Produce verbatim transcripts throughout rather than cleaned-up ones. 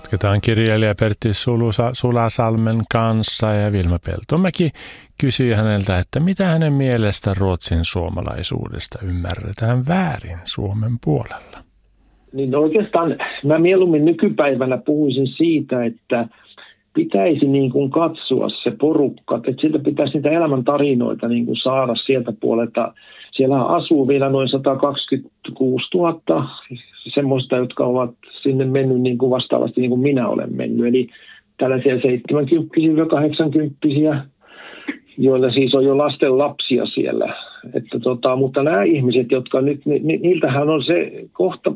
Jatketaan kirjailija Pertti Sulasalmen kanssa ja Vilma Peltomäki kysyi häneltä, että mitä hänen mielestä ruotsin suomalaisuudesta ymmärretään väärin Suomen puolella. Niin oikeastaan mä mieluummin nykypäivänä puhuisin siitä, että pitäisi niin kuin katsoa se porukka, että sieltä pitäisi niitä elämäntarinoita niin kuin saada sieltä puolelta. Siellä asuu vielä noin sata kaksikymmentäkuusituhatta semmoista, jotka ovat sinne mennyt niin kuin vastaavasti niin kuin minä olen mennyt. Eli tällaisia seitsemänkymppisiä kahdeksankymppisiä, joilla siis on jo lasten lapsia siellä. Että tota, mutta nämä ihmiset, jotka nyt, ni, niiltähän on se kohta,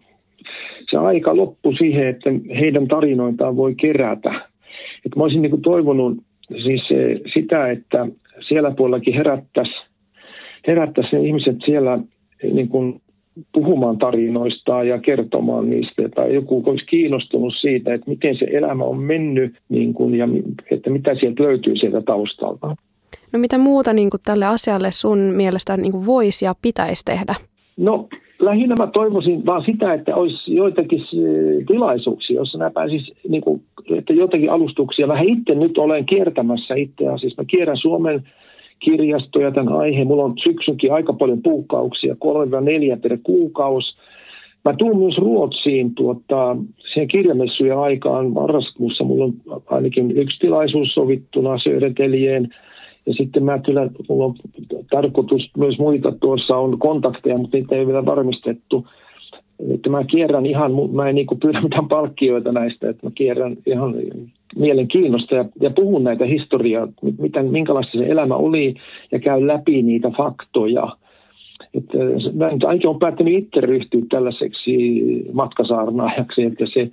se aika loppu siihen, että heidän tarinoitaan voi kerätä. Että mä olisin niin kuin toivonut siis sitä, että siellä puolellakin herättäisi herättäisi ne ihmiset siellä niin kuin puhumaan tarinoistaan ja kertomaan niistä. Tai joku olisi kiinnostunut siitä, että miten se elämä on mennyt niin kuin, ja että mitä sieltä löytyy sieltä taustalta. No mitä muuta niin kuin tälle asialle sun mielestä niin kuin voisi ja pitäisi tehdä? No lähinnä mä toivoisin vaan sitä, että olisi joitakin tilaisuuksia, jossa nämä pääsisi, niin kuin, että joitakin alustuksia. Mä itse nyt olen kiertämässä itse asiassa. Mä kierrän Suomen kirjastoja tämän aiheen. Mulla on syksynkin aika paljon puukkauksia, kolme neljä per kuukausi. Mä tulen myös Ruotsiin tuota, siihen kirjamessujen aikaan marraskuussa. Mulla on ainakin yksi tilaisuus sovittuna Södertäljeen. Ja sitten mä kyllä, mulla on tarkoitus myös muita tuossa on kontakteja, mutta niitä ei ole vielä varmistettu. Että mä kierrän ihan, mä en niin kuin pyydä mitään palkkioita näistä, että mä kierrän ihan mielenkiinnosta ja, ja puhun näitä historiaa, mitä, minkälaista se elämä oli ja käyn läpi niitä faktoja. Että mä ainakin olen päättänyt itse ryhtyä tällaiseksi matkasaarnaajaksi, että se,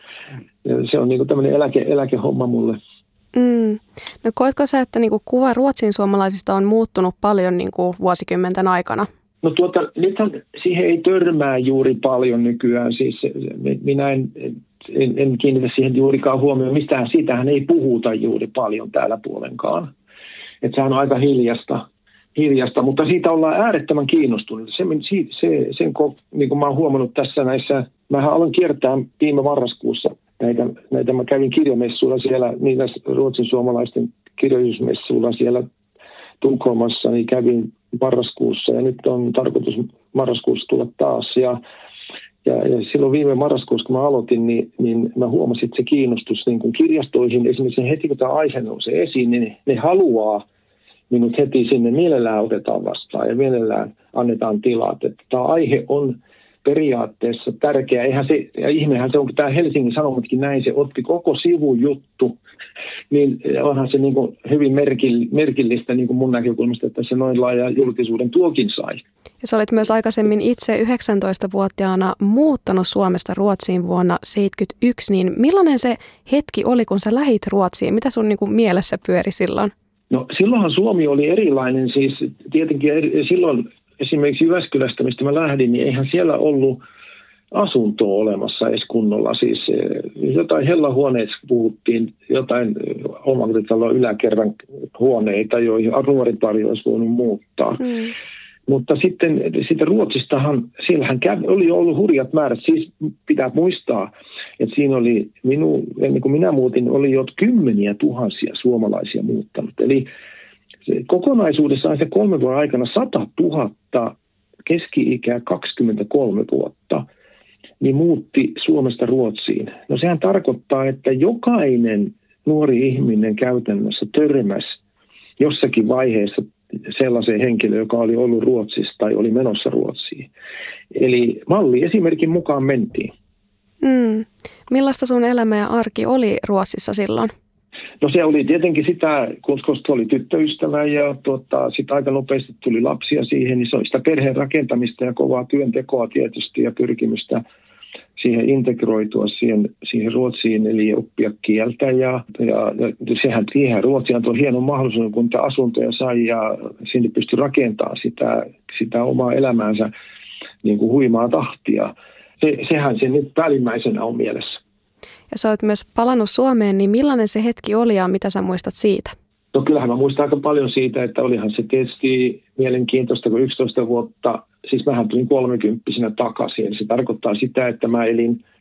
se on niin kuin tämmöinen eläke, eläkehomma mulle. Mm. No koetko sä, että niinku kuva ruotsin suomalaisista on muuttunut paljon niinku vuosikymmenten aikana? No tuota, nythän siihen ei törmää juuri paljon nykyään. Siis minä en, en, en kiinnitä siihen juurikaan huomioon. Mistään siitähän ei puhuta juuri paljon täällä puolenkaan. Että sehän on aika hiljasta, hiljasta, mutta siitä ollaan äärettömän kiinnostuneita. Se, se, sen, niin kuin mä oon huomannut tässä näissä, mähän aloin kiertää viime marraskuussa näitä, näitä mä kävin kirjamessuilla siellä, niitä ruotsin suomalaisten kirjallisuusmessuilla siellä Tukholmassa, niin kävin marraskuussa ja nyt on tarkoitus marraskuussa tulla taas. Ja, ja, ja silloin viime marraskuussa, kun mä aloitin, niin, niin mä huomasin, että se kiinnostus niin kun kirjastoihin, esimerkiksi heti kun tämä aihe nousee esiin, niin ne haluaa minut heti sinne, mielellään otetaan vastaan ja mielellään annetaan tilat. Että tämä aihe on periaatteessa tärkeä. Eihän se, ja ihmehän se on, kun tämä Helsingin Sanomatkin näin, se otti koko sivujuttu, niin onhan se niin kuin hyvin merkillistä niin kuin mun näkökulmasta, että se noin laaja julkisuuden tuokin sai. Ja sä olet myös aikaisemmin itse yhdeksäntoistavuotiaana muuttanut Suomesta Ruotsiin vuonna seitsemänkymmentäyksi, niin millainen se hetki oli, kun sä lähit Ruotsiin? Mitä sun niin kuin mielessä pyöri silloin? No silloinhan Suomi oli erilainen, siis tietenkin eri, silloin esimerkiksi Jyväskylästä, mistä mä lähdin, niin eihän siellä ollut asuntoa olemassa edes kunnolla. Siis jotain hellahuoneista puhuttiin, jotain omakotitalon yläkerran huoneita, joihin nuoripari olisi voinut muuttaa. Mm. Mutta sitten, sitten Ruotsistahan, siellähän kävi, oli ollut hurjat määrät. Siis pitää muistaa, että siinä oli, minu, ennen kuin minä muutin, oli jo kymmeniä tuhansia suomalaisia muuttanut. Eli kokonaisuudessaan se kolmen vuoden aikana sata tuhatta, keski-ikää kaksikymmentäkolme vuotta, niin muutti Suomesta Ruotsiin. No sehän tarkoittaa, että jokainen nuori ihminen käytännössä törmäsi jossakin vaiheessa sellaiseen henkilöön, joka oli ollut Ruotsissa tai oli menossa Ruotsiin. Eli malli esimerkin mukaan mentiin. Mm. Millaista sun elämä ja arki oli Ruotsissa silloin? No se oli tietenkin sitä, koska oli tyttöystävä ja tuota, sitten aika nopeasti tuli lapsia siihen, niin se oli sitä perheen rakentamista ja kovaa työntekoa tietysti ja pyrkimystä siihen integroitua siihen, siihen Ruotsiin, eli oppia kieltä. Ja, ja, ja sehän siihen Ruotsi antoi hienon mahdollisuuden, kun niitä asuntoja sai ja sinne pystyi rakentamaan sitä, sitä omaa elämäänsä niin kuin huimaa tahtia. Se, sehän se nyt päällimmäisenä on mielessä. Ja sä olet myös palannut Suomeen, niin millainen se hetki oli ja mitä sä muistat siitä? No kyllähän mä muistan aika paljon siitä, että olihan se tietysti mielenkiintoista, kun yksitoista vuotta, siis mähän tulin kolmekymppisenä takaisin. Se tarkoittaa sitä, että mä elin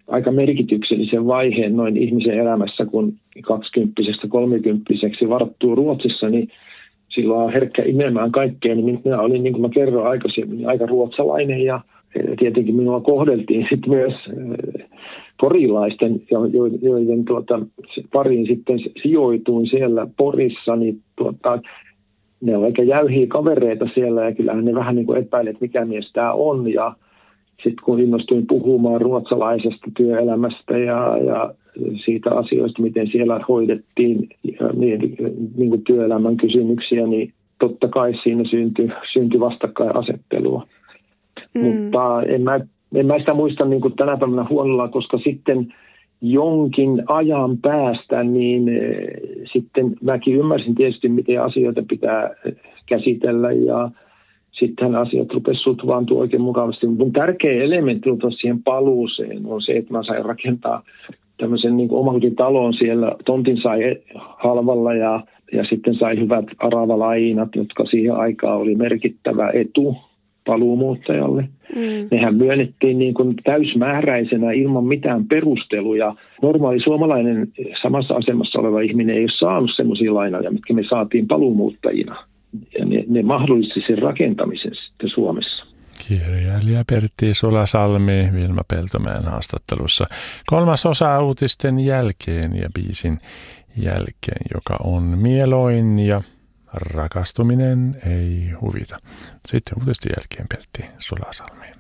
aika merkityksellisen vaiheen noin ihmisen elämässä, kun kaksikymppisestä kolmikymppiseksi varttuu Ruotsissa, niin silloin on herkkä imemään kaikkea. Niin minä olin, niin kuin mä kerroin aikaisemmin, aika ruotsalainen ja tietenkin minua kohdeltiin sitten myös porilaisten, joiden tuota, pariin sitten sijoituin siellä Porissa, niin tuota, ne on aika jäyhiä kavereita siellä ja kyllähän ne vähän niin kuin epäilet, että mikä mies tämä on. Ja sitten kun innostuin puhumaan ruotsalaisesta työelämästä ja, ja siitä asioista, miten siellä hoidettiin niin, niin kuin työelämän kysymyksiä, niin totta kai siinä syntyi, syntyi vastakkainasettelua. Mm. Mutta en mä, en mä sitä muista niin kuin tänä päivänä huolella, koska sitten jonkin ajan päästä, niin eh, sitten mäkin ymmärsin tietysti, miten asioita pitää käsitellä ja sittenhän asiat rupesivat sutvaantua oikein mukavasti. Mun tärkeä elementti siihen paluuseen on se, että mä sain rakentaa tämmöisen niin kuin omakotitalon siellä. Tontin sai halvalla ja, ja sitten sai hyvät aravalainat, jotka siihen aikaan oli merkittävä etu paluumuuttajalle. Mm. Nehän myönnettiin niin kuin täysmääräisenä ilman mitään perusteluja. Normaali suomalainen samassa asemassa oleva ihminen ei ole saanut semmoisia lainoja, mitkä me saatiin paluumuuttajina. Ja ne, ne mahdollisti sen rakentamisen sitten Suomessa. Kirjailija Pertti Solasalmi Vilma Peltomäen haastattelussa. Kolmas osa uutisten jälkeen ja biisin jälkeen, joka on mieloin ja rakastuminen ei huvita. Sitten uutisten jälkeen Pertti Solasalmi.